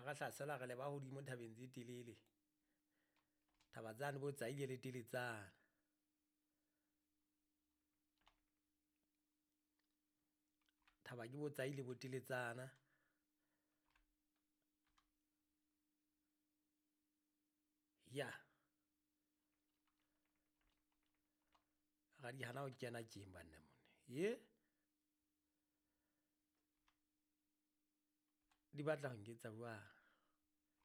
ga hlasela re le ba hodimo thabeng tse telele thaba tsane bo tsaile le tele tsana thaba ke bo tsaile bo tele tsana ya ga di hana ho kena tjeng banna mone ye di batla ho nketsa jwang